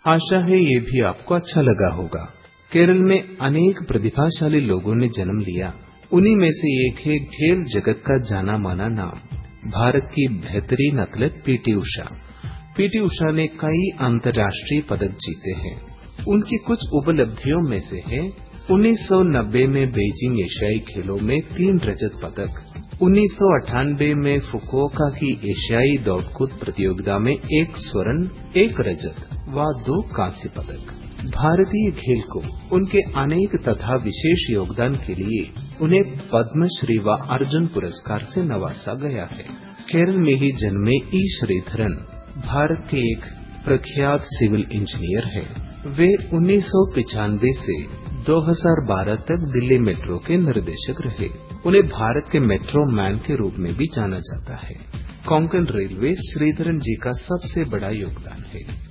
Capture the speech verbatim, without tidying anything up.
आशा है ये भी आपको अच्छा लगा होगा। केरल में अनेक प्रतिभाशाली लोगों ने जन्म लिया। उन्हीं में से एक है खेल जगत का जाना माना नाम, भारत की बेहतरीन athlete PT Usha. PT Usha ने कई अंतर्राष्ट्रीय पदक जीते हैं। उनकी कुछ उपलब्धियों में से है उन्नीस सौ नब्बे में बेजिंग एशियाई खेलों में तीन रजत पदक, उन्नीस सौ अट्ठानबे में फुकुओका की एशियाई दौड़कूद प्रतियोगिता में एक स्वर्ण, एक रजत व दो कांस्य पदक। भारतीय खेल को उनके अनेक तथा विशेष योगदान के लिए उन्हें पद्मश्री व अर्जुन पुरस्कार से नवाजा गया है। केरल में ही जन्मे ई श्रीधरन भारत के एक प्रख्यात सिविल इंजीनियर हैं। वे उन्नीस सौ पचानवे से दो हज़ार बारह तक दिल्ली मेट्रो के निर्देशक रहे। उन्हें भारत के मेट्रो मैन के रूप में भी जाना जाता है। कोंकण रेलवे श्रीधरन जी का सबसे बड़ा योगदान है।